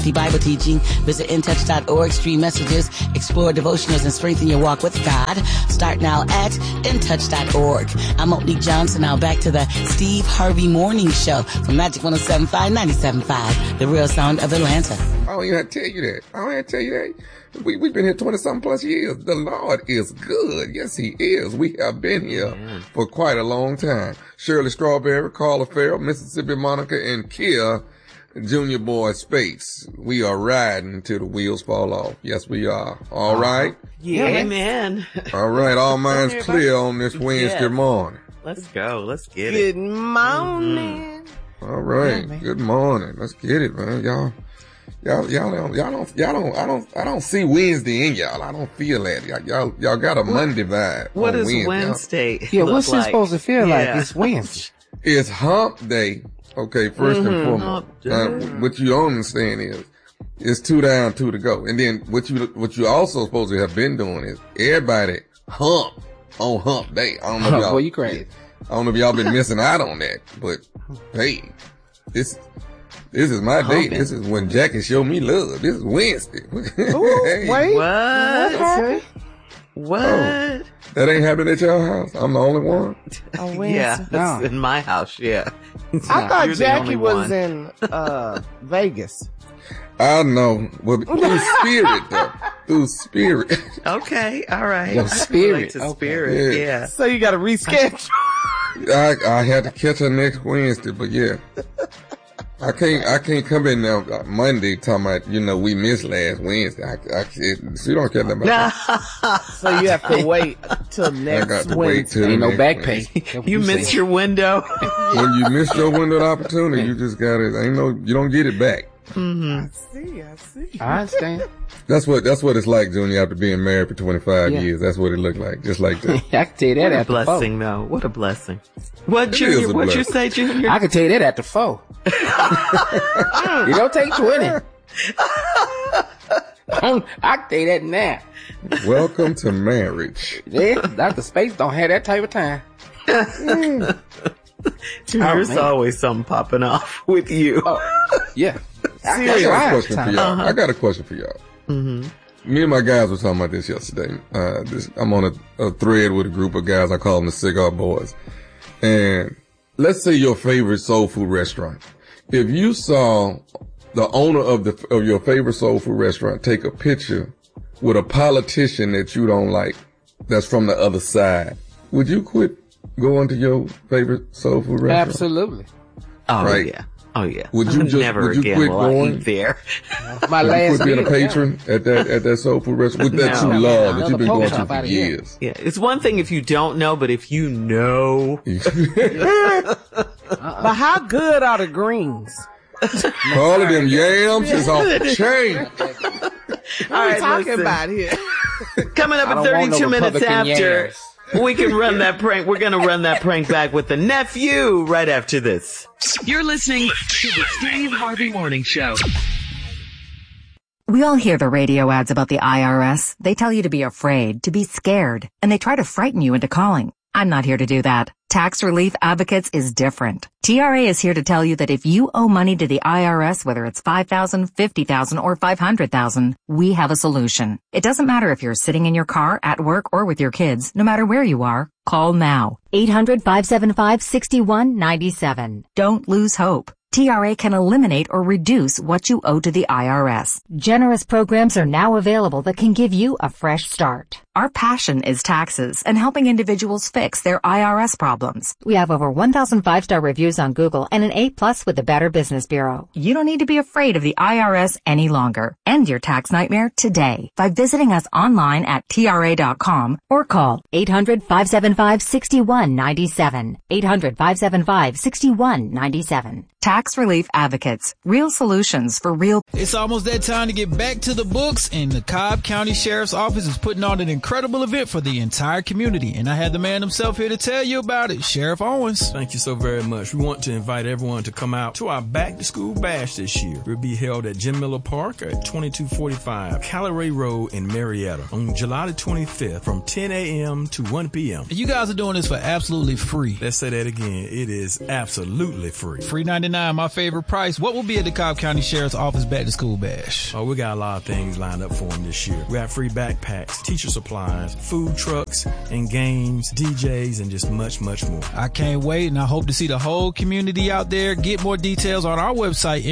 The Bible teaching. Visit intouch.org, stream messages, explore devotionals, and strengthen your walk with God. Start now at intouch.org. I'm Monique Johnson. Now back to the Steve Harvey Morning Show from Magic 107.5, 97.5, the real sound of Atlanta. I don't even have to tell you that. I don't have to tell you that. We've been here 20-something plus years. The Lord is good. Yes, he is. We have been here for quite a long time. Shirley Strawberry, Carla Farrell, Mississippi Monica, and Kia Junior Boy Space. We are riding until the wheels fall off. Yes, we are. All right? Yeah, amen. All right. All minds clear on this Wednesday morning. Let's go. Let's get it. Good morning. All right. Good morning. Let's get it, man. I don't see Wednesday in y'all. I don't feel that. Y'all got a Monday vibe. What is Wednesday? Yeah, what's it supposed to feel like? It's Wednesday. It's hump day. Okay, first and foremost. What you don't understand is it's 2 down, 2 to go. And then what you also supposed to have been doing is everybody hump on hump day. I don't know if y'all, you crazy. I don't know if y'all been missing out on that, but hey, this is my day. This is when Jackie show me love. This is Wednesday. Ooh, hey. Wait, what happened? What? Oh, that ain't happening at your house? I'm the only one? Yeah, that's in my house, yeah. I thought Jackie was in Vegas. I know. Well, through spirit, though. Through spirit. Okay, all right. Your spirit. Spirit, yeah. So you got to reschedule. I had to catch her next Wednesday, but yeah. I can't come in now Monday talking about, we missed last Wednesday. She don't care nothing about that. So you have to wait till next Wednesday. I got to wait till Ain't no back Wednesday. pay. You missed your window. When you miss your window of opportunity, you just got it. You don't get it back. I see. I understand. That's what it's like, Junior, after being married for 25 years. That's what it looked like. Just like that. I can tell you that What a after blessing, though. What a blessing. What, Junior? What'd you say, Junior? I can tell you that after 4. It don't take 20. I can tell you that now. Welcome to marriage. Yeah, Dr. Space don't have that type of time. There's always something popping off with you. Yeah. I got a question for y'all. I got a question for y'all. Me and my guys were talking about this yesterday. I'm on a thread with a group of guys. I call them the Cigar Boys. And let's say your favorite soul food restaurant. If you saw the owner of your favorite soul food restaurant take a picture with a politician that you don't like, that's from the other side, would you quit going to your favorite soul food restaurant? Absolutely. Oh, right. yeah. Oh, yeah. Would you quit going? Eat there. My last quit being a patron at that soul food restaurant that you love, that you've been going to for years. Yeah, it's one thing if you don't know, but if you know. But how good are the greens? All of them yams is off the chain. What are we talking about here? Coming up at 32 minutes after, we can run that prank. We're going to run that prank back with the nephew right after this. You're listening to the Steve Harvey Morning Show. We all hear the radio ads about the IRS. They tell you to be afraid, to be scared, and they try to frighten you into calling. I'm not here to do that. Tax Relief Advocates is different. TRA is here to tell you that if you owe money to the IRS, whether it's $5,000, $50,000, or $500,000, we have a solution. It doesn't matter if you're sitting in your car, at work, or with your kids. No matter where you are, call now. 800-575-6197. Don't lose hope. TRA can eliminate or reduce what you owe to the IRS. Generous programs are now available that can give you a fresh start. Our passion is taxes and helping individuals fix their IRS problems. We have over 1,000 5-star reviews on Google and an A+ with the Better Business Bureau. You don't need to be afraid of the IRS any longer. End your tax nightmare today by visiting us online at TRA.com or call 800-575-6197. 800-575-6197. Tax Relief Advocates. Real solutions for real. It's almost that time to get back to the books, and the Cobb County Sheriff's Office is putting on an incredible event for the entire community. And I had the man himself here to tell you about it, Sheriff Owens. Thank you so very much. We want to invite everyone to come out to our back to school bash this year. It will be held at Jim Miller Park at 2245 Calleray Road in Marietta on July the 25th from 10 a.m. to 1 p.m. And you guys are doing this for absolutely free. Let's say that again. It is absolutely free. Free 99 $9.99, my favorite price. What will be at the Cobb County Sheriff's Office Back to School Bash? Oh, we got a lot of things lined up for them this year. We got free backpacks, teacher supplies, food trucks, and games, DJs, and just much, much more. I can't wait, and I hope to see the whole community out there. Get more details on our website,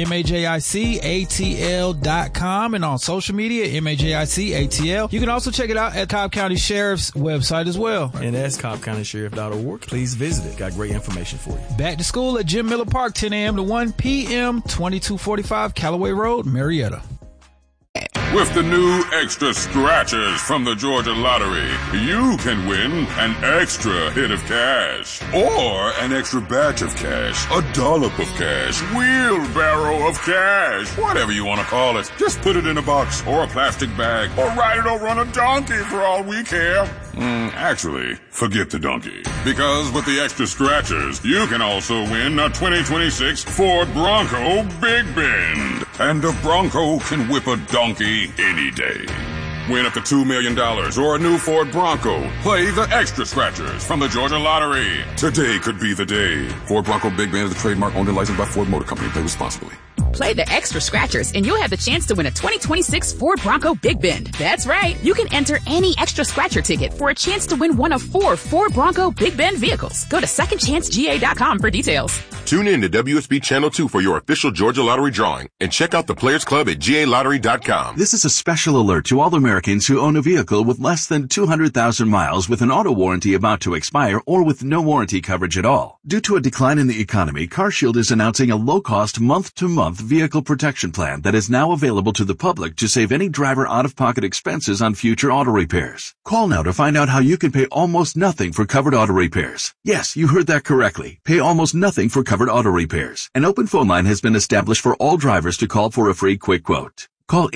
MAJICATL.com, and on social media, MAJICATL. You can also check it out at Cobb County Sheriff's website as well. And that's CobbCountySheriff.org. Please visit it. Got great information for you. Back to school at Jim Miller Park, 10 a.m. to 1 p.m., 2245 Callaway Road, Marietta. With the new extra scratchers from the Georgia Lottery, you can win an extra hit of cash, or an extra batch of cash, a dollop of cash, wheelbarrow of cash, whatever you want to call it. Just put it in a box or a plastic bag, or ride it over on a donkey for all we care. Actually, forget the donkey. Because with the extra scratchers, you can also win a 2026 Ford Bronco Big Bend. And a Bronco can whip a donkey any day. Win up to $2 million or a new Ford Bronco. Play the extra scratchers from the Georgia Lottery. Today could be the day. Ford Bronco Big Bend is the trademark owned and licensed by Ford Motor Company. Play responsibly. Play the extra scratchers and you'll have the chance to win a 2026 Ford Bronco Big Bend. That's right. You can enter any extra scratcher ticket for a chance to win one of 4 Ford Bronco Big Bend vehicles. Go to secondchancega.com for details. Tune in to WSB Channel 2 for your official Georgia Lottery drawing and check out the Players Club at GALottery.com. This is a special alert to all Americans who own a vehicle with less than 200,000 miles with an auto warranty about to expire or with no warranty coverage at all. Due to a decline in the economy, CarShield is announcing a low-cost month-to-month vehicle protection plan that is now available to the public to save any driver out-of-pocket expenses on future auto repairs. Call now to find out how you can pay almost nothing for covered auto repairs. Yes, you heard that correctly. Pay almost nothing for covered auto repairs. An open phone line has been established for all drivers to call for a free quick quote. Call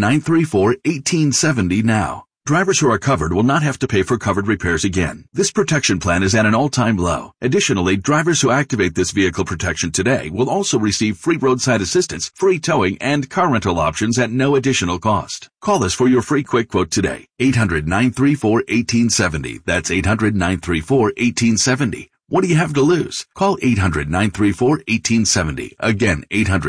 800-934-1870 now. Drivers who are covered will not have to pay for covered repairs again. This protection plan is at an all-time low. Additionally, drivers who activate this vehicle protection today will also receive free roadside assistance, free towing, and car rental options at no additional cost. Call us for your free quick quote today. 800-934-1870. That's 800-934-1870. What do you have to lose? Call 800-934-1870. Again,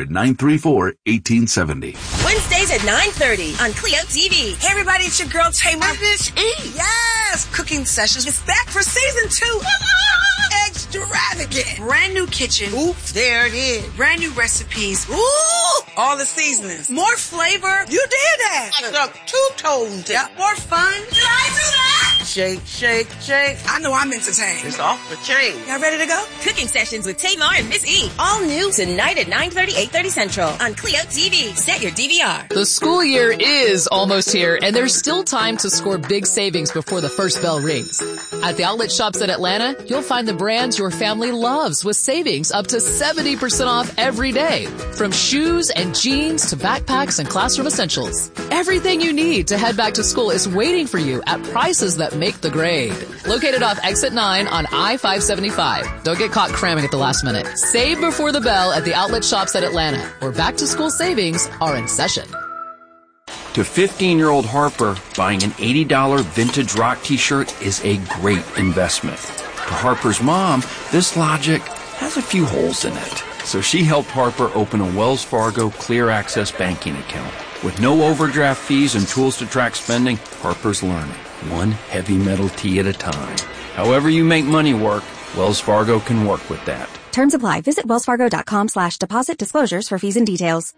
800-934-1870. Wednesdays at 9:30 on Clio TV. Hey everybody, it's your girl Tamar. Miss E. Yes! Cooking Sessions is back for season 2. Extravagant. Brand new kitchen. Oops, there it is. Brand new recipes. Ooh! All the seasonings. More flavor. You did that. Extra two-toned. Yep. More fun. Did I do that? Shake, shake, shake. I know I'm entertained. It's off the chain. Y'all ready to go? Cooking Sessions with Tamar and Miss E. All new tonight at 9:30, 8:30 Central on Clio TV. Set your DVR. The school year is almost here, and there's still time to score big savings before the first bell rings. At the outlet shops at Atlanta, you'll find the brands your family loves with savings up to 70% off every day. From shoes and jeans to backpacks and classroom essentials. Everything you need to head back to school is waiting for you at prices that make the grade. Located off Exit 9 on I-575. Don't get caught cramming at the last minute. Save before the bell at the outlet shops at Atlanta, where back-to-school savings are in session. To 15-year-old Harper, buying an $80 vintage rock t-shirt is a great investment. To Harper's mom, this logic has a few holes in it. So she helped Harper open a Wells Fargo Clear Access banking account. With no overdraft fees and tools to track spending, Harper's learning, one heavy metal tee at a time. However you make money work, Wells Fargo can work with that. Terms apply. Visit wellsfargo.com/deposit disclosures for fees and details.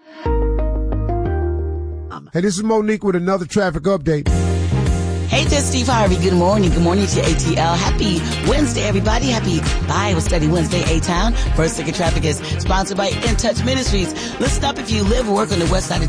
Hey, this is Monique with another traffic update. Hey, this is Steve Harvey. Good morning. Good morning to ATL. Happy Wednesday, everybody. Happy Bible Study Wednesday, A-Town. First Second Traffic is sponsored by In Touch Ministries. Listen up if you live or work on the west side of